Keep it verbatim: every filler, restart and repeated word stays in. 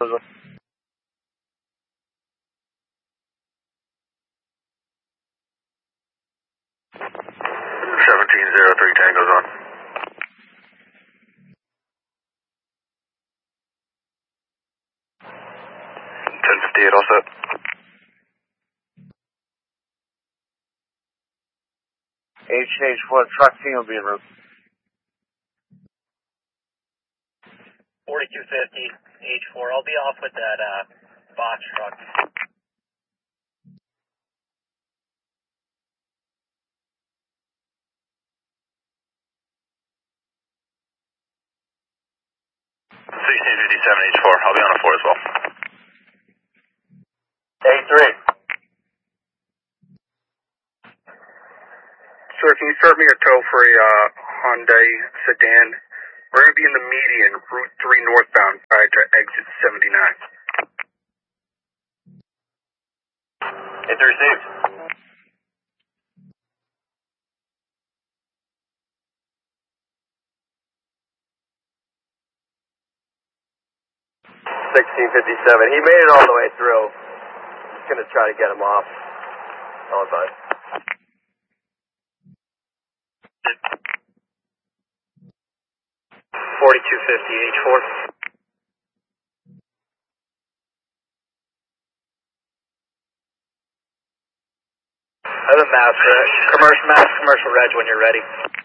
seventeen zero three Tango's on. ten fifty-eight all set. H H four truck team will be en route. forty-two fifty, H four. I'll be off with that uh, box truck. sixteen fifty-seven H four. I'll be on the floor as well. A three. Sir, can you serve me a tow for a uh, Hyundai sedan? We're going to be in the median, Route three northbound, prior to exit seventy-nine. A three received. sixteen fifty-seven. He made it all the way through. Just going to try to get him off. All fine. forty-two fifty, H four. I have a mass, uh, commercial, mass commercial reg when you're ready.